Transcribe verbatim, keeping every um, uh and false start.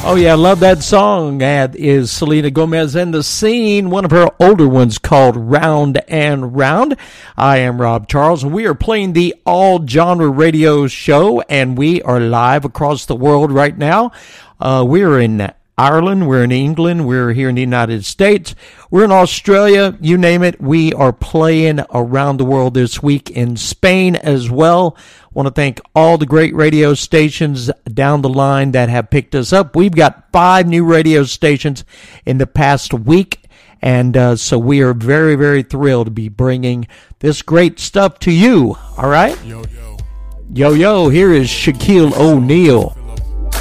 Oh, yeah, I love that song. That is Selena Gomez and the Scene, one of her older ones called Round and Round. I am Rob Charles, and we are playing the All Genre Radio Show, and we are live across the world right now. Uh, we're in Ireland, we're in England, we're here in the United States, we're in Australia, you name it. We are playing around the world this week in Spain as well. Want to thank all the great radio stations down the line that have picked us up. We've got five new radio stations in the past week, and uh, so we are very, very thrilled to be bringing this great stuff to you. All right? Yo, yo. Yo, yo, here is Shaquille O'Neal.